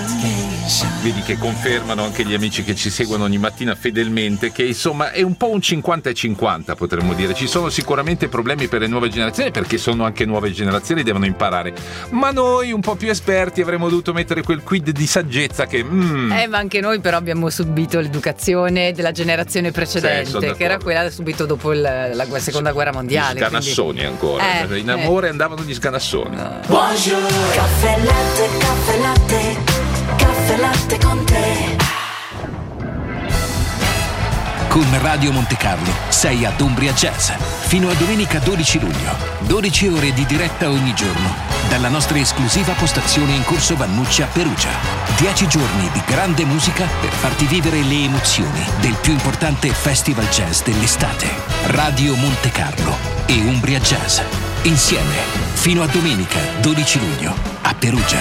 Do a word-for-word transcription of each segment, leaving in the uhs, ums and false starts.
Vedi che confermano anche gli amici che ci seguono ogni mattina fedelmente che insomma è un po' un cinquanta e cinquanta, potremmo dire. Ci sono sicuramente problemi per le nuove generazioni, perché sono anche nuove generazioni, devono imparare, ma noi un po' più esperti avremmo dovuto mettere quel quid di saggezza che mm. eh ma anche noi però abbiamo subito l'educazione della generazione precedente, sì, che era quella subito dopo il, la seconda guerra mondiale. Gli scanassoni quindi... ancora eh, in amore eh. andavano gli scanassoni. No. Buongiorno. Caffè latte, caffè latte, caffè latte con te. Con Radio Monte Carlo sei ad Umbria Jazz fino a domenica dodici luglio. dodici ore di diretta ogni giorno dalla nostra esclusiva postazione in Corso Vannucci a Perugia. dieci giorni di grande musica per farti vivere le emozioni del più importante festival jazz dell'estate. Radio Monte Carlo e Umbria Jazz insieme fino a domenica dodici luglio a Perugia.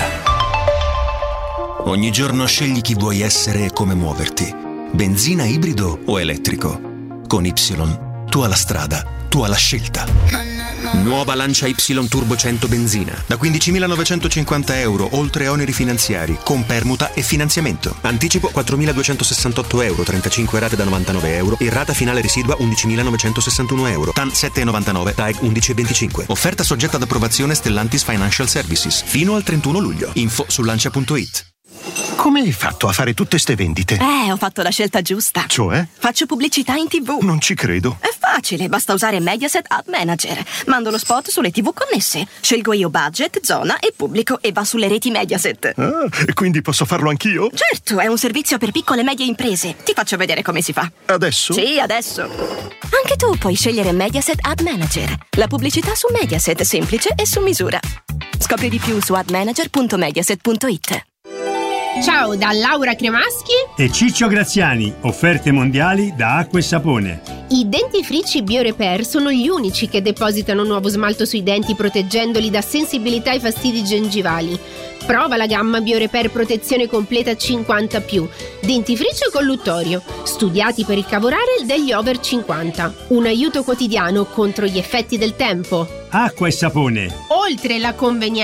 Ogni giorno scegli chi vuoi essere e come muoverti. Benzina, ibrido o elettrico? Con Y, tu alla strada, tu alla scelta. Nuova Lancia Y Turbo cento benzina da quindicimilanovecentocinquanta euro, oltre oneri finanziari, con permuta e finanziamento. Anticipo quattromiladuecentosessantotto euro, trentacinque rate da novantanove euro e rata finale residua undicimilanovecentosessantuno euro. T A N sette virgola novantanove, T A E G undici virgola venticinque. Offerta soggetta ad approvazione Stellantis Financial Services fino al trentuno luglio. Info su lancia punto it. Come hai fatto a fare tutte ste vendite? Eh, ho fatto la scelta giusta. Cioè? Faccio pubblicità in tivù. Non ci credo. È facile, basta usare Mediaset Ad Manager. Mando lo spot sulle tivù connesse. Scelgo io budget, zona e pubblico e va sulle reti Mediaset. Ah, e quindi posso farlo anch'io? Certo, è un servizio per piccole e medie imprese. Ti faccio vedere come si fa. Adesso? Sì, adesso. Anche tu puoi scegliere Mediaset Ad Manager. La pubblicità su Mediaset, semplice e su misura. Scopri di più su admanager punto mediaset punto it. Ciao da Laura Cremaschi e Ciccio Graziani, offerte mondiali da acqua e sapone. I dentifrici BioRepair sono gli unici che depositano nuovo smalto sui denti proteggendoli da sensibilità e fastidi gengivali. Prova la gamma BioRepair protezione completa cinquanta più, dentifricio e colluttorio, studiati per il cavorare degli over cinquanta. Un aiuto quotidiano contro gli effetti del tempo. Acqua e sapone. Oltre la convenienza